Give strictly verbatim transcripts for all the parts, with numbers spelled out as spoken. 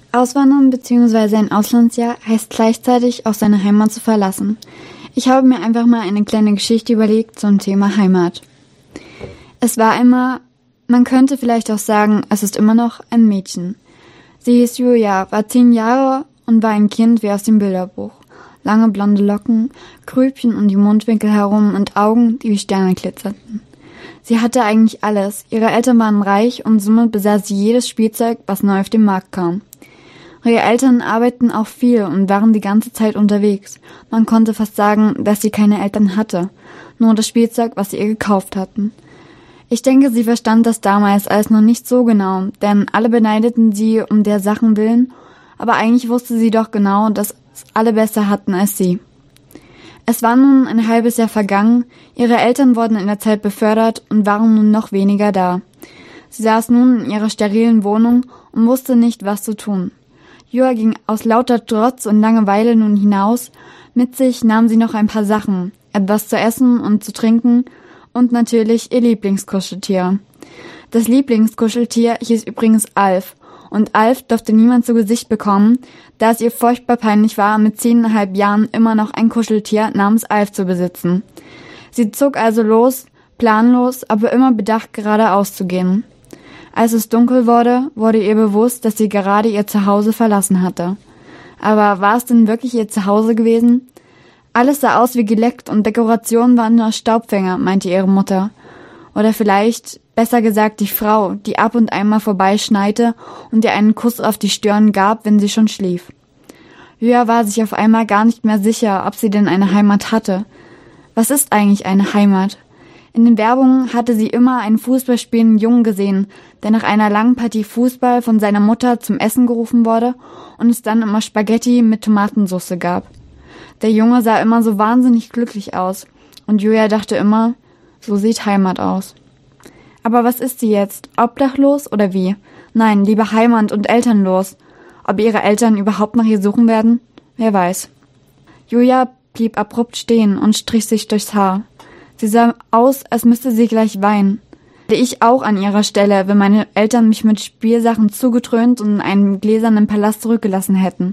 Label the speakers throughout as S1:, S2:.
S1: Auswandern bzw. ein Auslandsjahr heißt gleichzeitig auch seine Heimat zu verlassen. Ich habe mir einfach mal eine kleine Geschichte überlegt zum Thema Heimat. Es war einmal, man könnte vielleicht auch sagen, es ist immer noch ein Mädchen. Sie hieß Julia, war zehn Jahre und war ein Kind wie aus dem Bilderbuch. Lange blonde Locken, Grübchen um die Mundwinkel herum und Augen, die wie Sterne glitzerten. Sie hatte eigentlich alles. Ihre Eltern waren reich und somit besaß sie jedes Spielzeug, was neu auf den Markt kam. Ihre Eltern arbeiteten auch viel und waren die ganze Zeit unterwegs. Man konnte fast sagen, dass sie keine Eltern hatte, nur das Spielzeug, was sie ihr gekauft hatten. Ich denke, sie verstand das damals alles noch nicht so genau, denn alle beneideten sie um der Sachen willen, aber eigentlich wusste sie doch genau, dass es alle besser hatten als sie. Es war nun ein halbes Jahr vergangen, ihre Eltern wurden in der Zeit befördert und waren nun noch weniger da. Sie saß nun in ihrer sterilen Wohnung und wusste nicht, was zu tun. Julia ging aus lauter Trotz und Langeweile nun hinaus. Mit sich nahm sie noch ein paar Sachen, etwas zu essen und zu trinken und natürlich ihr Lieblingskuscheltier. Das Lieblingskuscheltier hieß übrigens Alf und Alf durfte niemand zu Gesicht bekommen, da es ihr furchtbar peinlich war, mit zehneinhalb Jahren immer noch ein Kuscheltier namens Alf zu besitzen. Sie zog also los, planlos, aber immer bedacht geradeaus zu gehen. Als es dunkel wurde, wurde ihr bewusst, dass sie gerade ihr Zuhause verlassen hatte. Aber war es denn wirklich ihr Zuhause gewesen? Alles sah aus wie geleckt und Dekorationen waren nur Staubfänger, meinte ihre Mutter. Oder vielleicht, besser gesagt, die Frau, die ab und einmal vorbeischneite und ihr einen Kuss auf die Stirn gab, wenn sie schon schlief. Julia war sich auf einmal gar nicht mehr sicher, ob sie denn eine Heimat hatte. Was ist eigentlich eine Heimat? In den Werbungen hatte sie immer einen fußballspielenden Jungen gesehen, der nach einer langen Partie Fußball von seiner Mutter zum Essen gerufen wurde und es dann immer Spaghetti mit Tomatensauce gab. Der Junge sah immer so wahnsinnig glücklich aus und Julia dachte immer, so sieht Heimat aus. Aber was ist sie jetzt? Obdachlos oder wie? Nein, lieber heimat- und elternlos. Ob ihre Eltern überhaupt nach ihr suchen werden? Wer weiß. Julia blieb abrupt stehen und strich sich durchs Haar. Sie sah aus, als müsste sie gleich weinen. Hätte ich auch an ihrer Stelle, wenn meine Eltern mich mit Spielsachen zugetrönt und in einem gläsernen Palast zurückgelassen hätten.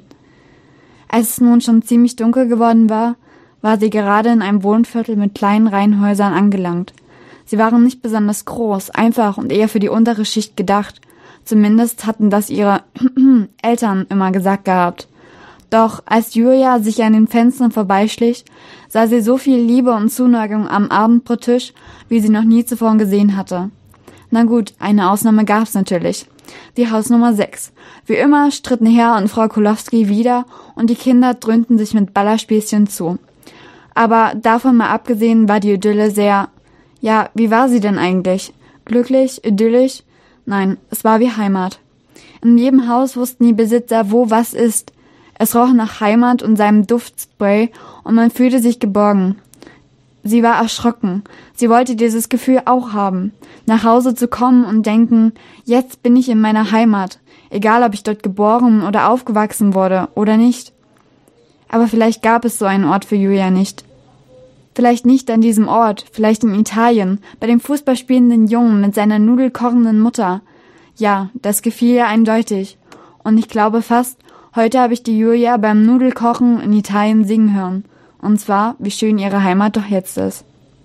S1: Als es nun schon ziemlich dunkel geworden war, war sie gerade in einem Wohnviertel mit kleinen Reihenhäusern angelangt. Sie waren nicht besonders groß, einfach und eher für die untere Schicht gedacht. Zumindest hatten das ihre Eltern immer gesagt gehabt. Doch als Julia sich an den Fenstern vorbeischlich, sah sie so viel Liebe und Zuneigung am Abendbrottisch, wie sie noch nie zuvor gesehen hatte. Na gut, eine Ausnahme gab's natürlich. Die Hausnummer sechs. Wie immer stritten Herr und Frau Kulowski wieder und die Kinder dröhnten sich mit Ballerspielchen zu. Aber davon mal abgesehen war die Idylle sehr... Ja, wie war sie denn eigentlich? Glücklich? Idyllisch? Nein, es war wie Heimat. In jedem Haus wussten die Besitzer, wo was ist. Es roch nach Heimat und seinem Duftspray und man fühlte sich geborgen. Sie war erschrocken. Sie wollte dieses Gefühl auch haben. Nach Hause zu kommen und denken, jetzt bin ich in meiner Heimat. Egal, ob ich dort geboren oder aufgewachsen wurde oder nicht. Aber vielleicht gab es so einen Ort für Julia nicht. Vielleicht nicht an diesem Ort, vielleicht in Italien, bei dem fußballspielenden Jungen mit seiner nudelkochenden Mutter. Ja, das gefiel ihr eindeutig. Und ich glaube fast, heute habe ich die Julia beim Nudelkochen in Italien singen hören. Und zwar, wie schön ihre Heimat doch jetzt ist.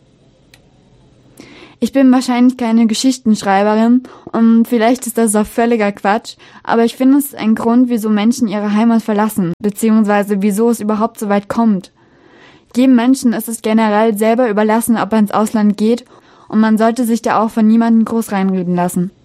S1: Ich bin wahrscheinlich keine Geschichtenschreiberin und vielleicht ist das auch völliger Quatsch, aber ich finde, es ist ein Grund, wieso Menschen ihre Heimat verlassen, beziehungsweise wieso es überhaupt so weit kommt. Jedem Menschen ist es generell selber überlassen, ob er ins Ausland geht und man sollte sich da auch von niemandem groß reinreden lassen.